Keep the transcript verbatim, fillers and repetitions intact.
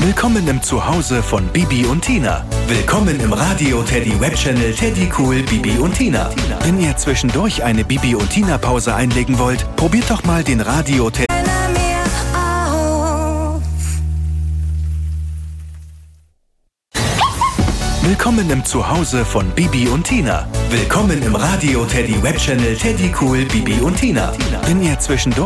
Willkommen im Zuhause von Bibi und Tina. Willkommen im Radio Teddy Webchannel Teddy Cool Bibi und Tina. Wenn ihr zwischendurch eine Bibi und Tina Pause einlegen wollt, probiert doch mal den Radio Teddy. Willkommen im Zuhause von Bibi und Tina. Willkommen im Radio Teddy Webchannel Teddy Cool Bibi und Tina. Wenn ihr zwischendurch